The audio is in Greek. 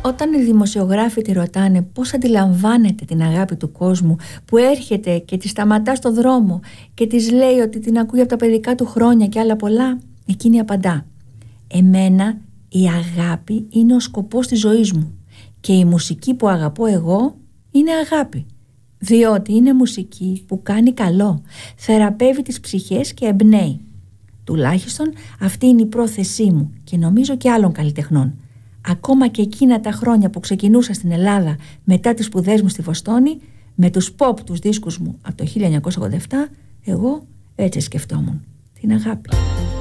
Όταν οι δημοσιογράφοι τη ρωτάνε πώς αντιλαμβάνεται την αγάπη του κόσμου, που έρχεται και τη σταματά στο δρόμο και της λέει ότι την ακούει από τα παιδικά του χρόνια και άλλα πολλά, εκείνη απαντά: «Εμένα η αγάπη είναι ο σκοπός της ζωής μου και η μουσική που αγαπώ εγώ είναι αγάπη, διότι είναι μουσική που κάνει καλό, θεραπεύει τις ψυχές και εμπνέει. Τουλάχιστον αυτή είναι η πρόθεσή μου και νομίζω και άλλων καλλιτεχνών. Ακόμα και εκείνα τα χρόνια που ξεκινούσα στην Ελλάδα μετά τις σπουδές μου στη Βοστόνη, με τους pop δίσκους μου από το 1987, εγώ έτσι σκεφτόμουν την αγάπη».